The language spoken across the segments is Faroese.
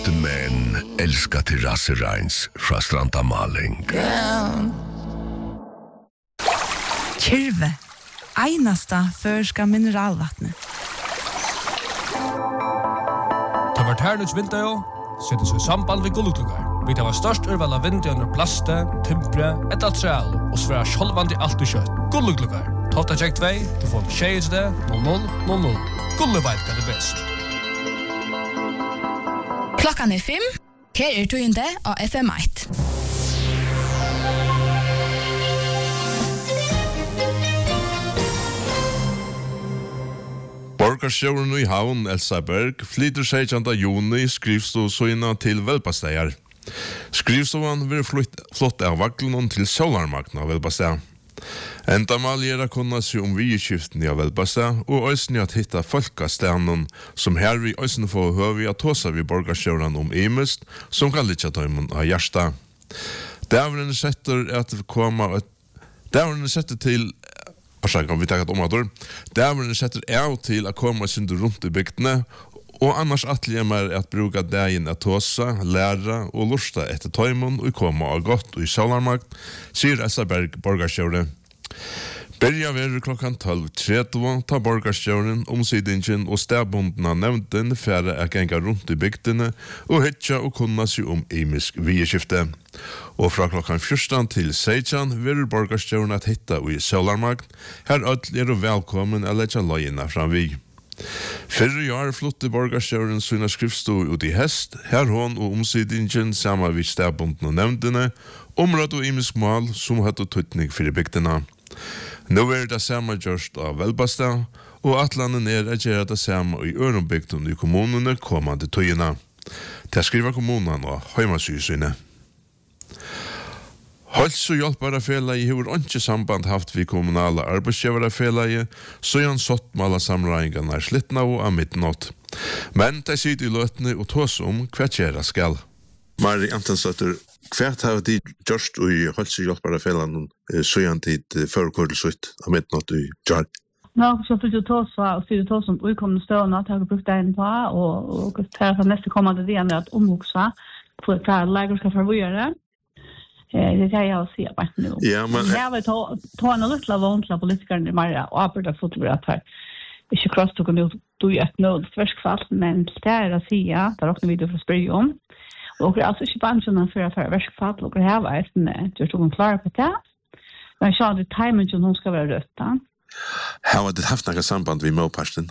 Gifte män älskar terrassereins fra Stranda Maling. Kyrve, einasta førska mineralvattnet. Det var Ternus vinter, settes i samband ved gullutlugar. Vi tar var størst urval av vinter under plaste, timpre, et altreal, og sværa sjolvandi alt i kjøtt. Gullutlugar. Tofta tjekk 2, du får tjejs det, 0000. Gulleveit hva det best. Klokkan 5. Her tøyende av FM1. Borgarsjøren i havn, Elsa Berg, flyter 16. juni skrivstosøyna til Velbasteier. Skrivstovan vil flott av vaklen til Sjålarmakten av Velbasteier. Endamal gjør å kunne se vieskiften av Velbasteier, og øysen at hitta folkestenen som her vi øysen får høve at tåsa vi Borgarsjøren imest, som kan litt tøymen av hjersta. Dævren setter at koma Dævren setter til vi tar et omator. Dævren setter av til å komme sin rundt i bygdene, og annars atlige mer at bruka dagen at tåsa, læra og lusta etter tøymon og komme av godt og i Sjålarmakt, sier Elsa Berg, Borgarsjøren. Berja verer klokkan 12:30 ta Borgarsjøren omsidingen og stedbunden av nevnden færre er genga rundt i bygdene og hitja og kunna seg imisk vieskifte. Og fra klokkan 14 til 16 verer Borgarsjøren at hitta i Sjålarmakt. Her er du velkommen å letja løgina fram vi. Fyrre år flotte Borgarsjøren sina skriftstod ut i hest, her hon og omsidingen saman vid stedbunden av nevndene, områd og imisk mål som hadde tøytning fyrir bygdene. Nå det samme gjørst av Velbastad, og atlanen å gjøre det samme i ørenbygden i kommunene kommande tøyene. Til skriver kommunene og heimasysynet. Hals- og hjelparafelaget har ikke samband haft vi kommunale arbeidsgiverafelaget, så han satt med alle samregningene slittna og av midnatt. Men de sitter i løtene og tås hva kjære skal. Mari Antonsdottir, hva har de gjort i hals- og hjelparafelaget så han tid førkordelsutt av midnatt i jar? Nå så får du tåsa og styre tåsa om ukommende stående at jeg har brukt deg inn på, og til neste kommende del at omvoksa for at leger skal forvåre. Det kan jag se bara nu. Ja, men jag vill ta en liten våntla politikerna i Maria och arbeta för att här. Inte cross tog nu du är ett nåd tvärskfall men det är att säga där också vi då för spray om. Och alltså inte banchen för att tvärskfall och det här var ett just om klara på det. Men så det timingen som hon ska vara rötta. har det haft något samband med målpasten?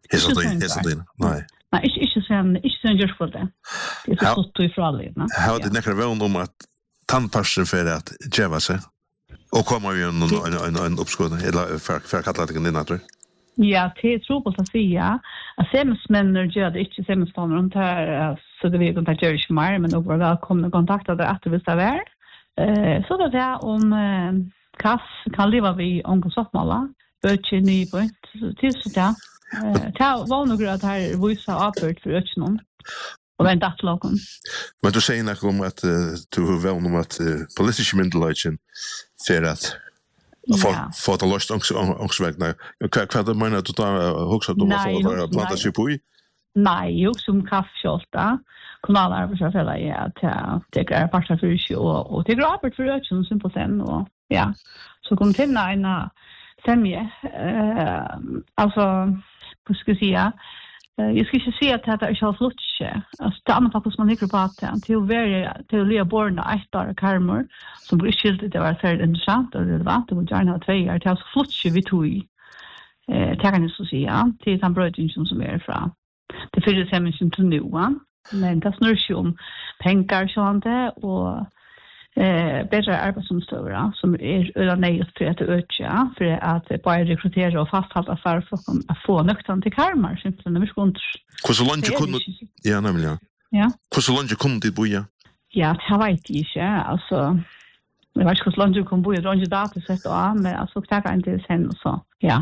Nej. Nej, inte sen just för det. Det är så stort ifrån alla. Har det nekra vän om att tandpasser för att geva sig och komma ju en uppskåd eller för kalla det innan tror. Ja, det är tråkigt att säga. Att semesmänner gör det inte semeståndare om det här så det vi kontaktar inte mer men då var välkomna kontaktade att det visste väl. Så det är om kass kan leva vi om sommala böcker ny på till så där. Ta var några att här visa apert för öchnon. Och vänta att lagen. Men du säger något om att du har väl om att politiska myndigheter för att få det löst ångsvägna. Vad menar du då också att de får att planta sig på i? Nej, ju som kaffekjolta. Kommunala arbetsfälla att det är parta för sig och det är arbete för öchen simpelt sen och ja. Så kom till en semje. Alltså, vad ska jag säga? Jag ska inte säga att det är så flott. Alltså, det andra faktiskt man inte på att till att leva borna ett år karmor som blir skilt det var så intressant och relevant och gärna 2 år till så flott vi tog i. Tackar ni så säga till den brödingen som är från. Det fyller sig med sin tunneln. Men det snurrar sig om pengar sånt och bättre arbetsomstövare som är nöjt för att öka för att bara rekrytera och fasthålla för att få nöktan till karmar simpelthen när vi ska inte. Hur så långt kunde ja nämligen. Ja. Hur så långt kunde det boja? Ja, det vet jag inte. Alltså jag vet inte hur långt du kan boja runt i datasätt och men alltså tackar inte sen och så. Ja.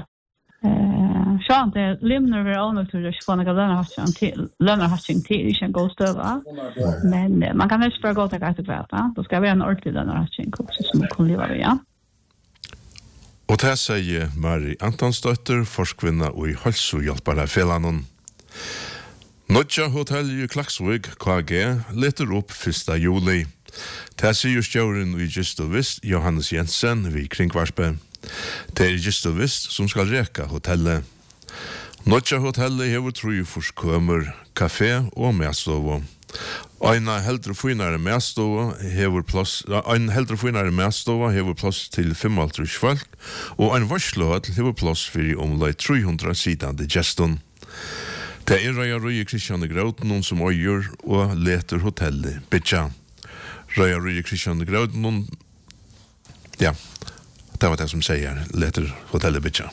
Så det lämnar vi all till att få några lönerhatching till en god stöva. Men man kan inte bara gå till att prata. Då ska vi ha en ordentlig lönerhatching också som man kan leva via. Och det säger Mari Antonsdottir, forskvinna och i hälsohjälparafelagen. Nodja hotell i Klaksvik, KG, leter opp 1. juli. Det sier stjåren i Gistel Vist, Johannes Jensen, vid Kringvarspe. Det er Gistel Vist som skal reka hotellet. Nodja hotellet hever 3 forskommer, kafé og medstovo. Ein heldre finare medstova hever plass til 55 folk, og ein varslehøll hever plass for omlai 300 sidande geston. Det er Røya Kristian Grauten som øyer og leter hotellet Bitja. Røya Kristian Grauten, ja, det var det som sier, leter hotellet Bitja.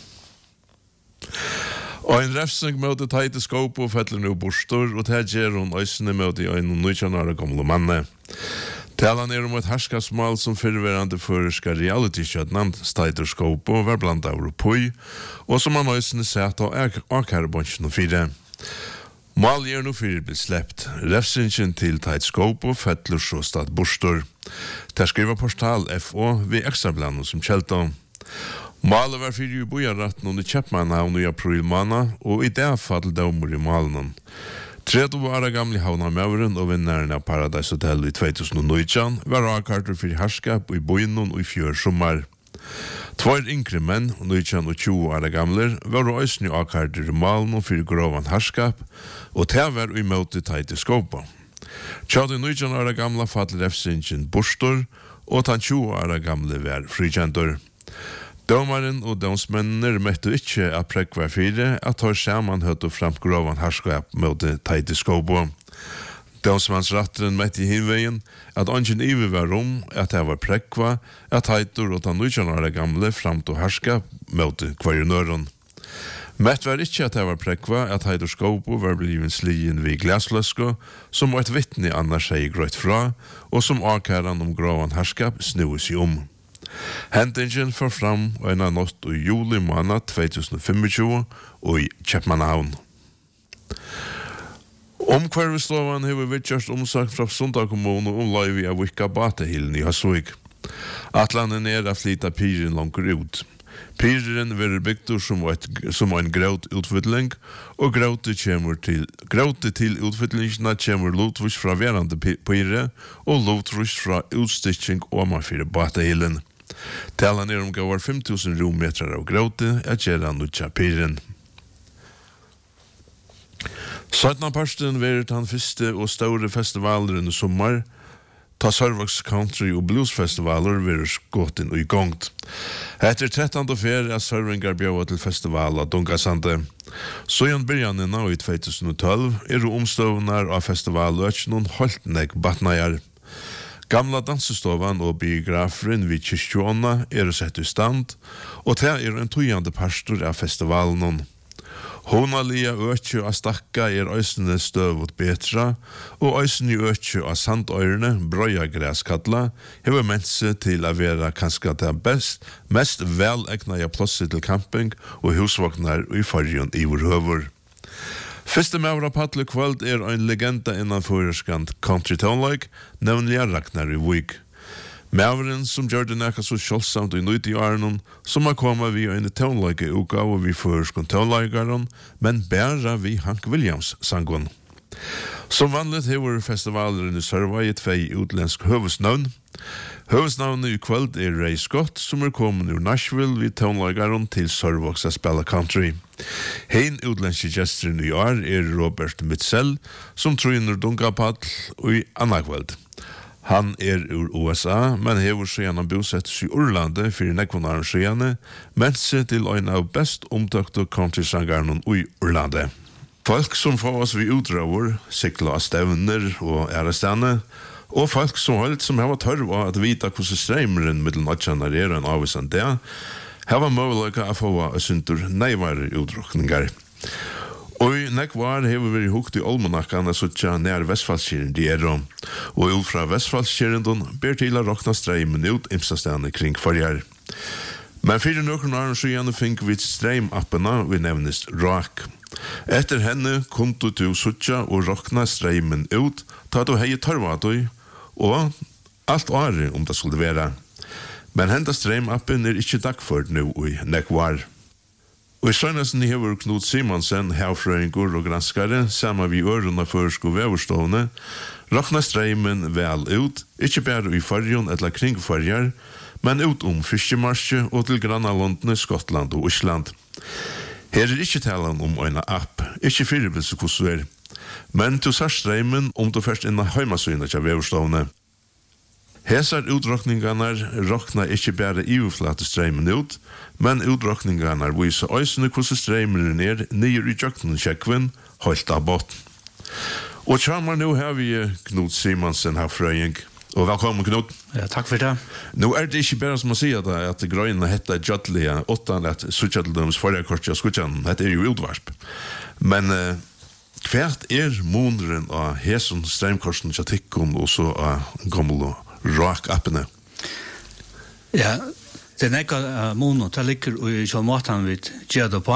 Og en refsing møte teite skåp og fettler nå bostor, og det gjør hun øysene møte i en 19 år gamle manne. Talan er om et herskapsmål som fyrverande føreska reality-kjøtnand steiter skåp og var blant av Europoi, og som han øysene sett av akærebonsjen og 4. Mål gjør nå 4 blir slept. Refsingen til teit skåp og fettler så stad bostor. Det skriver portal FO ved ekstrabladet som kjelta. Målet var fyrir i bojarratten under Kjeppmannhavn i april måned, og i det fall dommer i målen. 30 år gamle havna møveren og vinneren av Paradise Hotel i 2019 var avkarter for herskap i boinnen og i fjør sommer. 2 yngre menn, 19 og 20 år gamle, var også avkarter i målen og for grovan herskap, og det var i møte teite skåpa. 19 år gamle faller refsingen bostor, og 20 år gamle var frikjentor. Domaren og domsmennene møtte ikke at prekva 4 at tar sammen høtt og fremt grovan herskap mot teite skåbo. Domsmannsratteren møtte i hinveien at ånden ive var at det var prekva at teitur og ta 19 år gamle fremt og herskap mot kvarjonøren. Møtt var ikke at det var prekva at teitur skåbo var bliven slien vid glasløsko som et vittne annars seg grøyt fra og som akæran om grovan herskap snues i Hendingen får fram en av natt i juli måned 2025 og i Kjeppmannhavn. Omkvarvesloven har vidtjørst omsagt fra Sunda kommune om løyvi av Vika Batehillen i Hasvik. Atlanen er å flytta pyren langer ut. Pyren vil bygd som en grøt utfytling, og grøtet til utfytlingene kommer lotvus fra verande pyre og lotvus fra utstykking omanfyr Batehillen. Talan er om gavar 5000 rommeter av grøte at gjøre nutja pyren. 17. parsten verit han første og store festivaler under sommar, ta Sørvaks Country og Blues festivaler verit gått inn og i gongt. Etter 13. ferie er Sørvingar bjøva til festival av Dunkasande. Så igjen byrjan nå i 2012 er omstående av festivaløkjen holdt nek batnajar. Gamla dansestovan og biograferen vid Kyrkjåna er sett i stand, og det er en tøyande pastor av festivalen. Honalia økje av stakka er øysene støvut betra, og øysene økje av sandøyrene, brøya græskadla, hever mense til å være kanskje det mest velegna plosset til camping og husvognar i fargen i vår høver. Første mævra paddle kvöld er en legenda innan føreskant country townlike, nemlig Ragnar i Vik. Mævren som gjør det nekka så kjølsamt og nøyt i åren, som har kommet vi en townlike utgave vi føreskant townlikeren, men bæra vi Hank Williams sangen. Som vanligt hever festivalen i Sørva i 2 utländsk høvesnavn. Høvesnavnet i kvöld er Ray Scott, som er kommet ur Nashville vid townlikeren til Sørvaks a spela country. Hein utländske gesteren i år er Robert Mitchell, som trøyner dunkapadl og i anna kvöld. Han er ur USA, men hever siden bosett i Urlande for nekvånaren siden, mens til en av best omtøkte country-sangeren i Urlande. Folk som får oss vid utdraver, sikla stevner og ærestane, og folk som holdt som har tørv av at vite hvordan streimeren mellom natjanar er en avvisende det, har mulighet å få av syntur neivare utrykningar. Og nekvar hever vært hukt i Olmonakkane suttja nær Vestfallskjeren de er og ut fra Vestfallskjeren ber til å rokna streimen ut imstastane kring farjar. Men fyrir noen år siden fikk vi streim-appena vi nevnes ROAK. Etter henne kunne du suttja og rokna streimen ut, ta du hei tørvatøy, og alt året om det skulle være. Men henda streim-appen er ikke dagført nå i nekvar. Og i søgnesten hever Knut Simonsen, herfrøyngur og granskare, sammen vi ørene førsk og veverstående, rakna streimen vel ut, ikke bare i fargen eller kring farger, men ut Fiskemarsje og til grannalondene Skottland og Island. Her ikke talen om en app, ikke fyrirbilse hvordan men du ser streimen du først innan heimasøyene til veverstående. Hesar utrokningarna rokna ikkje bare iverflate streimen ut, men utrokningarna viser øysene hvordan streimen ned nyer i jøkken kjekven, holdt av botten. Og tjammer nå har vi Knut Simonsen her frøying. Og velkommen Knut. Ja, takk for det. Nå det ikke bare som å si at grøyene heter Gjøtlige, åttan at suttjettledums forrige kortja skutjan, dette jo utvarsp. Men hvert moneren av hesen streimkorsen til tikkun og så av gamle rak-appene? Ja, det nekka mono, det ligger i måten vi gjør det på.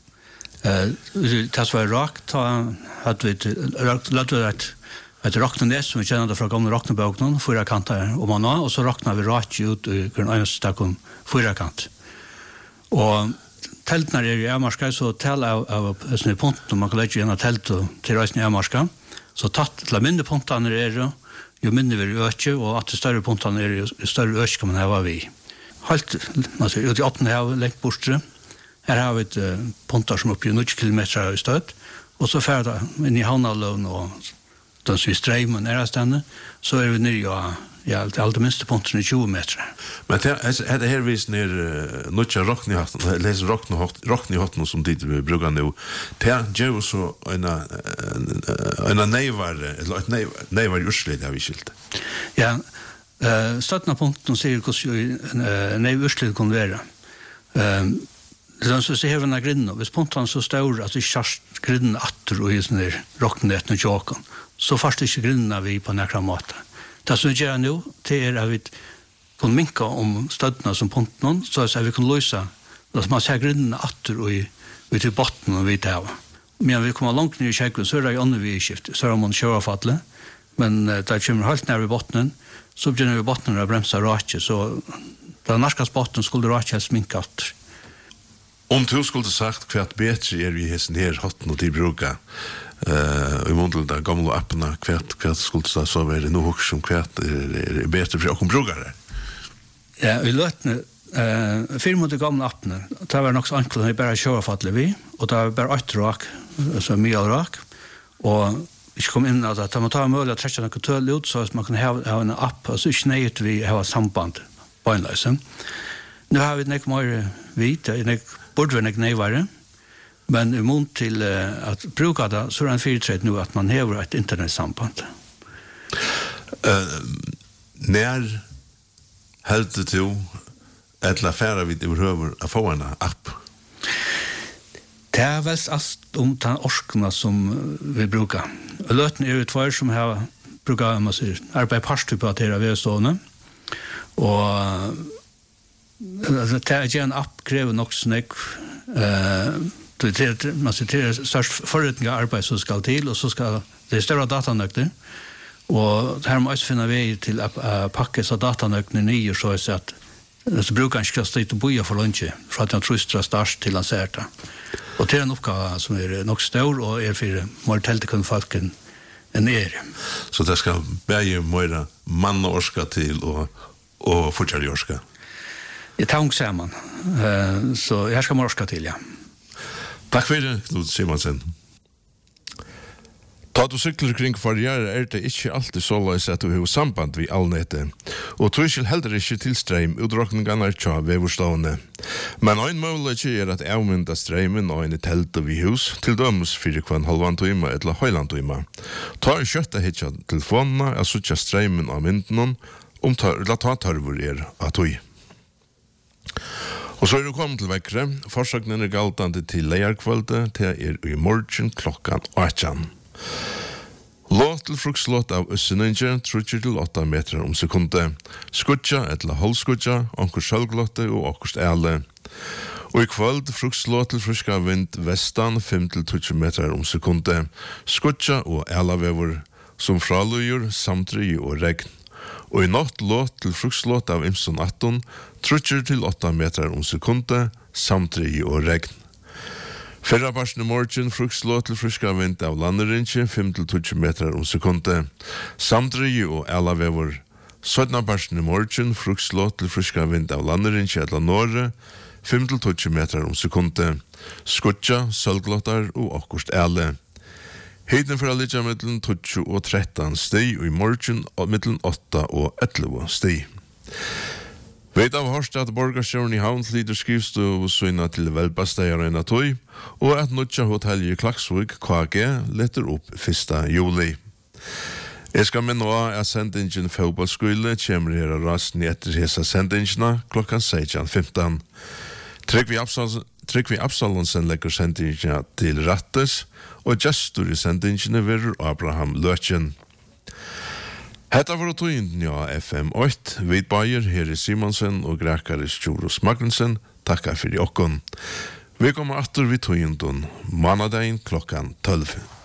Det var rak, da hadde vi lagt et raknenes, som vi kjenner det fra gamle raknebøkene, 4 kanter om man og så rakna vi rak ut i grunn eneste stakk om 4 kant. Og teltene i Emarska, så tel av sånne punkter, man kan legge gjennom telt til reisen i Emarska, så tatt til mindre punktene jo mindre vi øker, og at det større punktene jo større øker kan man hava vi. Helt, ut i 18 hav, lengt bortre, her har vi et punkter som oppgjør 90 kilometer i støt, og så ferdig inn i havnaløven og den som vi streimen stedene, så vi nere det allra minste punktene 20 meter. Men det her vis nere nødja rocknihatten, leser rocknihatten som dit vi bruker nå, det gjør jo så en neivar, eller et neivar urslid har vi skilt. Ja, støttene punkten sier hvordan neivar urslid kan være. Så ser vi denne grinnen, hvis punktene så stør at vi kjørst grinnen atter og i sånne rocknihatten og tjåken, så først ikke grinnen vi på nekra måte. Det som vi gjør nå, det at vi kan minka om støttene som punkten, så at vi kan løse, at man ser grinnene atter og i til botten og vi til. Men vi kommer langt ned i kjekken, så det andre vi i skift, så man kjørefattelig, men da det kommer helt ned i botten, så begynner vi botten å bremse rakje, så da norskans botten skulle rakje helst minka atter. Om du skulle sagt hva bedre vi hesten her hatten og til bruka, i måte av gamle appene, hva skulle det så være noe som hva bedre for åkken brukere? Ja, vi løtene, 4 mot de gamle appene, det var nok så enkelt at vi bare kjørefattelig vi, og det var bare 8 rak, altså mye av rak, og vi kom inn at da man tar mulig å trekke noe tøl ut, så man kan ha en app, altså ikke nøyet vi har samband på en løse. Nå har vi nek mer vidt, burde vi nek nøyvare, men i mån til at bruka det, så en fyrtrætt nå at man hever et internetsamband. När heldet du et la færa vid overhøver å få en app? Det velst alt om den orskene som vi brukar. Løten jo 2 som har brukat arbeid parstid på at det er vedstående, og det er en app krever nok snakk, det er størst forretning av arbeid som skal til, og så skal det større datanøkter, og her må også finne vei til å pakke så datanøktene nye, så at brukeren skal stå og boja for lunsje, fra at han trustra start til han ser det. Og det er en oppgave som er nok stor, og for morteltekund folken enn Så det skal bæge mer mann og orska til, og fortsatt orska? Det tung ser man. Så her skal man orska til, ja. Takk for det, Knut Simonsen. Ta du sykler kring farriere det ikke alltid så løs at du har samband ved allnettet, og tror ikke heller ikke til streim utdrukningene tja veverstående. Men en mulighet at avmynda streimen og en telt og vi hus til dømes 4,5 timer eller høyland timer. Ta i kjøttet hitja telefonene og suttja streimen av mynden la ta tarver av tog. Og så du kommet til vekkere. Forsøkene galtande til leierkvölde til i morgen klokkan 8. Låt til frukslåt av Øsseninge, 3-8 meter sekundet. Skutja eller halvskutja, onkur sjølglåtte og okkurst æle. Og i kvöld frukslåt til friska vind vestan, 5-20 meter sekundet. Skutja og ælavever som fraløyer, samtri og regn. Og i natt låt til frukslåt av Imson 18, 3-8 meter sekundet, samtri og regn. Fyrra parsten i morgen, frukslå til friska vind av landerinje, 5-20 meter om sekundet. Samdrige og Elavever. Sødna parsten i morgen, frukslå til friska vind av landerinje etla Norge, 5-20 meter om sekundet. Skutja, sølglottar og akkurst ele. Heiden for allidja middelen 20 og 13 steg, og i morgen middelen 8 og 11 steg. Vet av hørst at borgarsjøren i havn flyter skrivstov og søgna til velbasteier enn tøy, og at nødja hotell i Klaksvik, KG, letter opp 1. juli. Jeg skal minne av at sendingen fotballskole kommer her og rasen etter hese sendingene klokkan 16:15. Tryggvi Absalonsen legger sendingene til rattes, og gestur i sendingene verur Abraham Løtjen. Hetta var tøynden av FM 8, Vid Bayer, Heri Simonsen og Grekaris Tjoros Magnussen, takka fyrir okkon. Vi kommer atter vid tøynden, manadagen klokkan 12.